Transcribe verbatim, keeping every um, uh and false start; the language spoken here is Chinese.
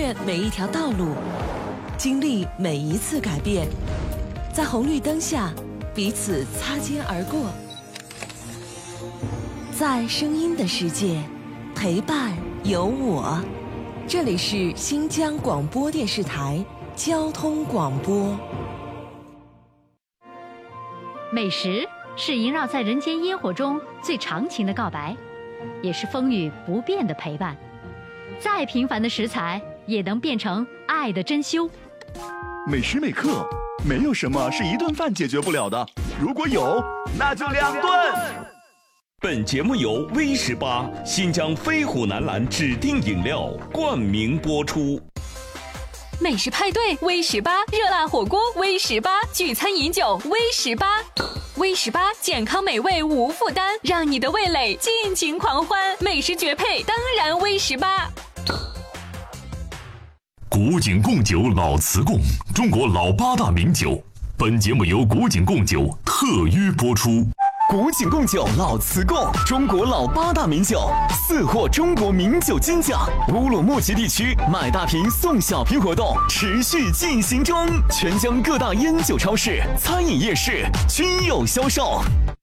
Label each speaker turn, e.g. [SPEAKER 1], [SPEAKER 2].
[SPEAKER 1] 越每一条道路，经历每一次改变，在红绿灯下彼此擦肩而过，在声音的世界陪伴有我。这里是新疆广播电视台交通广播。
[SPEAKER 2] 美食是萦绕在人间烟火中最长情的告白，也是风雨不变的陪伴。再平凡的食材也能变成爱的珍馐。
[SPEAKER 3] 每时每刻，没有什么是一顿饭解决不了的，如果有，那就两顿。
[SPEAKER 4] 本节目由 V 十八新疆飞虎男篮指定饮料冠名播出。
[SPEAKER 5] 美食派对 V 十八，热辣火锅 V 十八，聚餐饮酒 V 十八。V 十八健康美味无负担，让你的味蕾尽情狂欢。美食绝配，当然 V 十八。
[SPEAKER 6] 古井贡酒老瓷贡，中国老八大名酒。本节目由古井贡酒特约播出。
[SPEAKER 7] 古井贡酒老瓷贡，中国老八大名酒，四获中国名酒金奖。乌鲁木齐地区买大瓶送小瓶活动持续进行中，全疆各大烟酒超市、餐饮夜市均有销售。